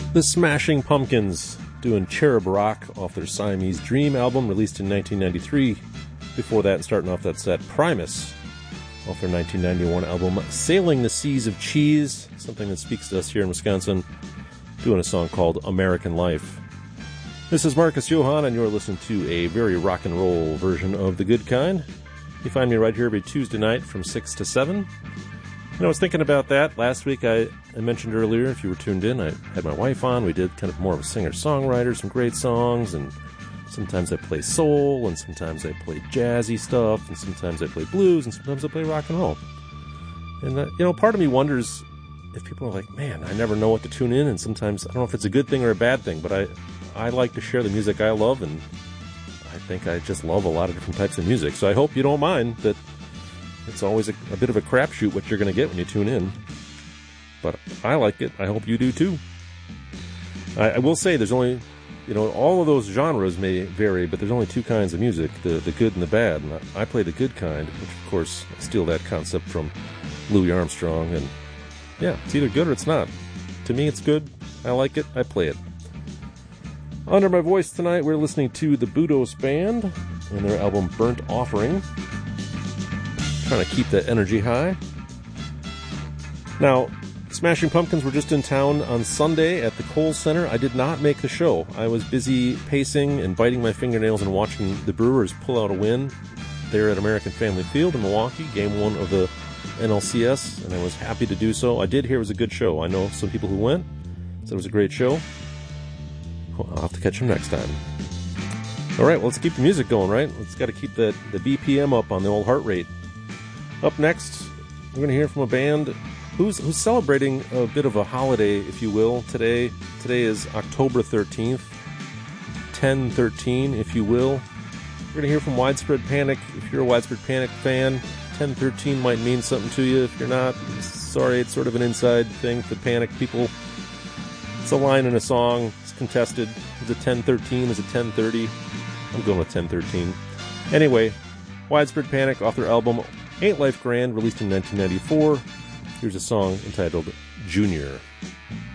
The Smashing Pumpkins doing Cherub Rock off their Siamese Dream album released in 1993. Before that, starting off that set, Primus off their 1991 album Sailing the Seas of Cheese, something that speaks to us here in Wisconsin, doing a song called American Life. This is Marcus Johann, and you're listening to a very rock and roll version of The Good Kind. You find me right here every Tuesday night from 6 to 7. I was thinking about that last week. I mentioned earlier, if you were tuned in, I had my wife on. We did kind of more of a singer-songwriter, some great songs, and sometimes I play soul, and sometimes I play jazzy stuff, and sometimes I play blues, and sometimes I play rock and roll. And, part of me wonders if people are like, man, I never know what to tune in, and sometimes, I don't know if it's a good thing or a bad thing, but I like to share the music I love, and I think I just love a lot of different types of music. So I hope you don't mind that it's always a bit of a crapshoot what you're going to get when you tune in. But I like it. I hope you do too. I will say there's only, all of those genres may vary, but there's only two kinds of music, the good and the bad. And I play the good kind, which of course I steal that concept from Louis Armstrong. And yeah, it's either good or it's not. To me, it's good. I like it. I play it. Under my voice tonight, we're listening to the Budos Band and their album Burnt Offering. Trying to keep that energy high. Now, Smashing Pumpkins were just in town on Sunday at the Kohl Center. I did not make the show. I was busy pacing and biting my fingernails and watching the Brewers pull out a win there at American Family Field in Milwaukee, Game 1 of the NLCS, and I was happy to do so. I did hear it was a good show. I know some people who went, said it was a great show. Well, I'll have to catch them next time. All right, well, let's keep the music going, right? Let's got to keep the BPM up on the old heart rate. Up next, we're going to hear from a band who's celebrating a bit of a holiday, if you will, today. Today is October 13th, 10/13, if you will. We're going to hear from Widespread Panic. If you're a Widespread Panic fan, 10/13 might mean something to you. If you're not, sorry, it's sort of an inside thing for Panic people. It's a line in a song. It's contested. Is it 10/13? Is it 10/30? I'm going with 10/13. Anyway, Widespread Panic off their album Ain't Life Grand, released in 1994. Here's a song entitled Junior.